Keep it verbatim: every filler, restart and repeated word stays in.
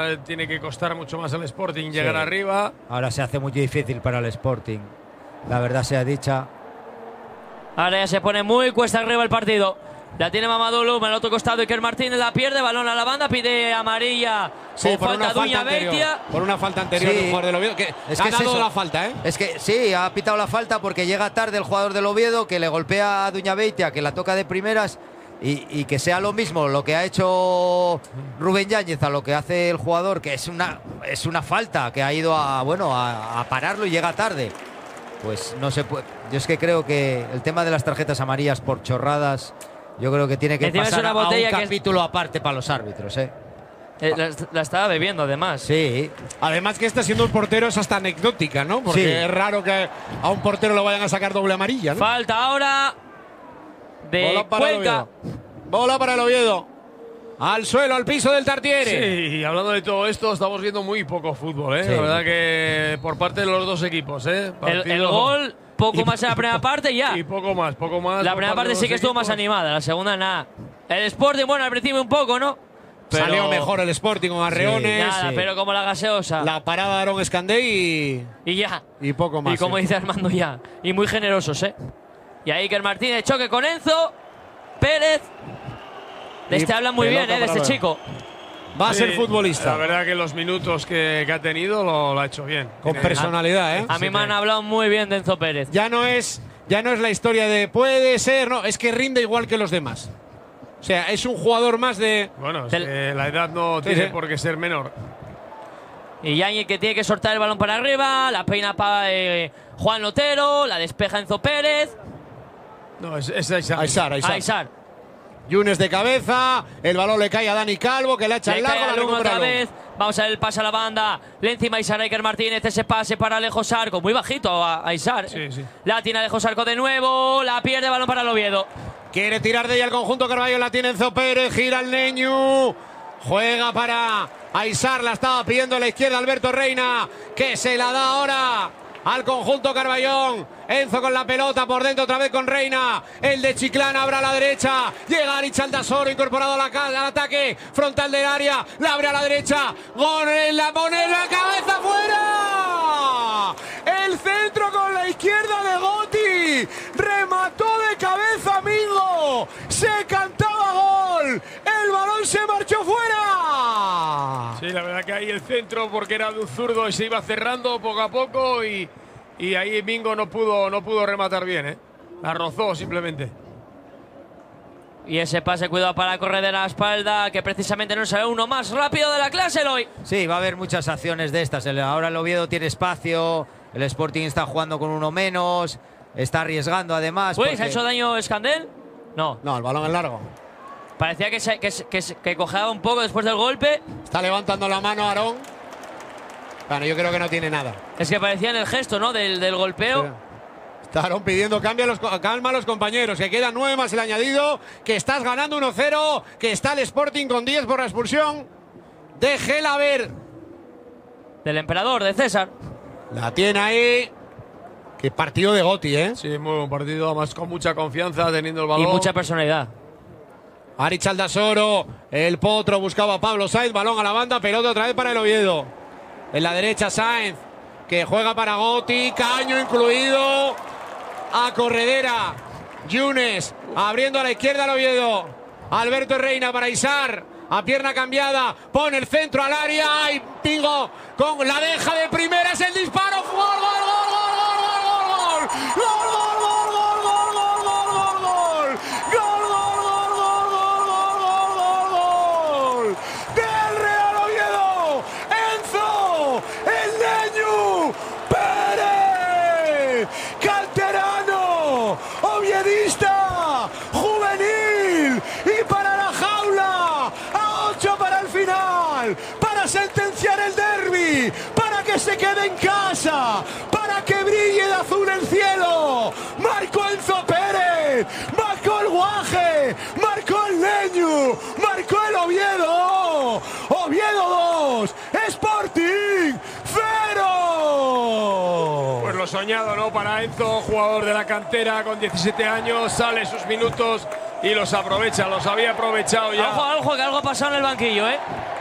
ahora tiene que costar mucho más al Sporting llegar sí. arriba. Ahora se hace muy difícil para el Sporting, la verdad sea dicha. Ahora ya se pone muy cuesta arriba el partido. La tiene Mamadou, en el otro costado Iker Martínez la pierde, balón a la banda, pide amarilla sí, o por falta una Duña falta anterior, Beitia. por una falta anterior Sí. del jugador del Oviedo, que Es ha que es dado eso. la falta, ¿eh? Es que sí, ha pitado la falta porque llega tarde el jugador del Oviedo, que le golpea a Duña Beitia, que la toca de primeras, y, y que sea lo mismo lo que ha hecho Rubén Yáñez a lo que hace el jugador, que es una, es una falta, que ha ido a, bueno, a, a pararlo y llega tarde. Pues no se puede. Yo es que creo que el tema de las tarjetas amarillas por chorradas, yo creo que tiene que Encima es pasar una a un botella que es- capítulo aparte para los árbitros, ¿eh? Eh, la, la estaba bebiendo además. Sí. Además que está siendo un portero es hasta anecdótica, ¿no? Porque Sí. es raro que a un portero lo vayan a sacar doble amarilla, ¿no? Falta ahora de Bola para el Cuenca. Oviedo. Bola para el Oviedo. Al suelo, al piso del Tartiere. Sí, y hablando de todo esto, estamos viendo muy poco fútbol, ¿eh? Sí. La verdad que por parte de los dos equipos, ¿eh? El, Partido- el gol, poco y- más en la primera parte y ya. Y poco más, poco más. La por primera parte de sí los que estuvo más equipos. animada, la segunda nada. El Sporting, bueno, al principio un poco, ¿no? Pero- Salió mejor el Sporting con Arreones. Nada, sí. pero como la gaseosa. La parada de Aaron Escandé y, Y ya. y poco más. Y como sí. dice Armando ya. Y muy generosos, ¿eh? Y ahí Iker Martínez, choque con Enzo Pérez. De Y este hablan muy bien, pelota ¿eh? De para este luego. chico. Va a Sí, ser futbolista. La verdad que los minutos que, que ha tenido lo, lo ha hecho bien. Con Tiene- personalidad, ¿eh? A mí Sí, me han sí. hablado muy bien de Enzo Pérez. Ya no es, ya no es la historia de puede ser, no, es que rinde igual que los demás. O sea, es un jugador más de. Bueno, es Del- que la edad no Sí, tiene sí. por qué ser menor. Y Yañez que tiene que soltar el balón para arriba. La peina para eh, Juan Lotero. La despeja Enzo Pérez. No, es, es Aysar. Aysar, Aysar. Aysar. Yunes de cabeza, el balón le cae a Dani Calvo, que le echa Le el cae largo, la al uno recupera otra Alonso. vez. Vamos a ver el pase a la banda. Le encima Aysar Iker Martínez. Ese pase para Alejo Sarco. Muy bajito a Aysar. Sí, sí. La tiene Alejo Sarco de nuevo. La pierde, balón para el Oviedo. Quiere tirar de ella el conjunto Carballo, la tiene Enzo Pérez, gira el Neñu. Juega para Aysar, la estaba pidiendo a la izquierda Alberto Reina, que se la da ahora al conjunto Carballón. Enzo con la pelota por dentro otra vez con Reina. El de Chiclana abre a la derecha. Llega Arich Aldasoro incorporado a la, al ataque frontal del área. La abre a la derecha. Gol, la pone en la cabeza fuera. El centro con la izquierda de Gotti. Remató de cabeza Mingo. Se cantaba gol. El balón se marchó fuera. Sí, la verdad que ahí el centro, porque era de un zurdo y se iba cerrando poco a poco y, y ahí Mingo no pudo, no pudo rematar bien, ¿eh? La rozó simplemente. Y ese pase, cuidado para correr de la espalda, que precisamente no sale uno más rápido de la clase hoy. Sí, va a haber muchas acciones de estas. El- Ahora el Oviedo tiene espacio, el Sporting está jugando con uno menos, está arriesgando además. Pues, porque- ¿ha hecho daño Escandel? No. No, el balón es largo. Parecía que, se, que, se- que, se- que cojeaba un poco después del golpe. Está levantando la mano Aarón. Bueno, yo creo que no tiene nada. Es que parecía en el gesto, ¿no? Del, del golpeo. Sí. Está Aarón pidiendo cambio a los, calma a los compañeros, que quedan nueve más el añadido, que estás ganando uno cero, que está el Sporting con diez por la expulsión. Déjela ver. Del emperador, de César. La tiene ahí. Qué partido de Gotti, ¿eh? Sí, muy buen partido, además con mucha confianza, teniendo el balón. Y mucha personalidad. Arich Aldasoro, el Potro buscaba a Pablo Sainz, balón a la banda, pelota otra vez para el Oviedo. En la derecha Sainz, que juega para Gotti, caño incluido. A corredera, Yunes, abriendo a la izquierda el Oviedo. Alberto Reina para Aysar, a pierna cambiada, pone el centro al área y Pingo con la deja de primera, es el disparo. ¡Gol, gol, gol, gol, gol, gol, gol! ¡Gol, gol, gol, gol, gol, gol, gol, gol, gol! ¡Gol, gol, gol, gol, gol, gol, gol, gol! ¡Del Real Oviedo! ¡Enzo! ¡El Neñu! ¡Pérez! ¡Canterano! ¡Oviedista! ¡Juvenil! ¡Y para la jaula! ¡A ocho para el final! ¡Para sentenciar el derbi! ¡Para que se quede en casa! ¡Para que brille de azul el cielo! ¡Marcó Enzo Pérez! ¡Marcó el Guaje! ¡Marcó el Neñu! ¡Marcó el Oviedo! ¡Oviedo dos! ¡Sporting cero! Pues lo soñado, ¿no? Para Enzo, jugador de la cantera con diecisiete años, sale sus minutos y los aprovecha, los había aprovechado ya. Ojo, ojo, que algo ha pasado en el banquillo, ¿eh?